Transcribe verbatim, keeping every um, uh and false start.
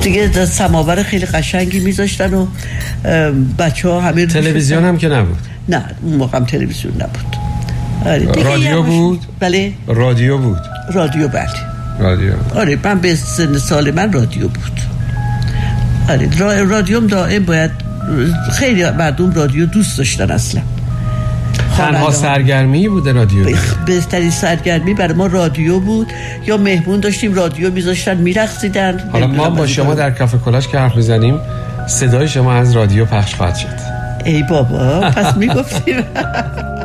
دیگه سماور خیلی قشنگی میذاشتن و بچه ها همه تلویزیون هم که نبود. نه اون موقع هم تلویزیون نبود. رادیو بود؟ بله رادیو بود. رادیو بله رادیو. آره من به سن سال من رادیو بود. آره رادیوم دائم باید، خیلی مردم رادیو دوست داشتن اصلا. تنها سرگرمی بوده رادیو. بهترین سرگرمی برای ما رادیو بود. یا مهمون داشتیم رادیو میذاشتن میرقصیدن. حالا ما با شما در کافه کلاش که حرف میزنیم صدای شما از رادیو پخش خواهد شد. ای بابا پس میگفتیم